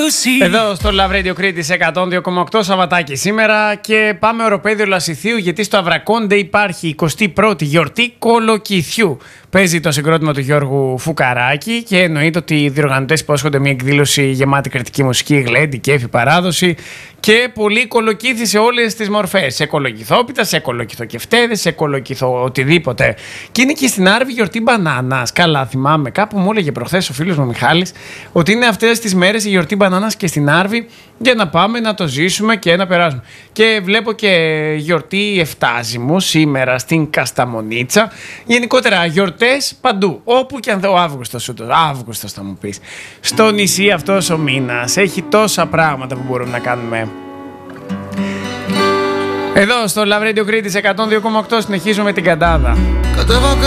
Εδώ στο Love Radio Κρήτης 102,8 Σαββατάκι σήμερα και πάμε οροπέδιο Λασιθίου γιατί στο Αβρακόντε υπάρχει 21η γιορτή Κολοκυθιού. Παίζει το συγκρότημα του Γιώργου Φουκαράκη και εννοείται ότι οι διοργανωτές υπόσχονται μια εκδήλωση γεμάτη κριτική μουσική, γλέντι, κέφι, παράδοση και πολύ κολοκύθι σε όλες τις μορφές. Σε κολοκυθόπιτα, σε κολοκυθοκευτέδες, σε κολοκυθο οτιδήποτε. Και είναι και στην Άρβη γιορτή μπανάνας. Καλά, θυμάμαι. Κάπου μου έλεγε προχθές ο φίλος μου Μιχάλης ότι είναι αυτές τις μέρες η γιορτή μπανάνας και στην Άρβη για να πάμε να το ζήσουμε και να περάσουμε. Και βλέπω και γιορτή Εφτάζημου σήμερα στην Κασταμονίτσα. Γενικότερα γιορτές παντού. Όπου και αν δω Αύγουστος θα μου πεις. Στο νησί αυτός ο μήνας έχει τόσα πράγματα που μπορούμε να κάνουμε. Εδώ στο Love Radio Κρήτης 102,8 συνεχίζουμε την καντάδα.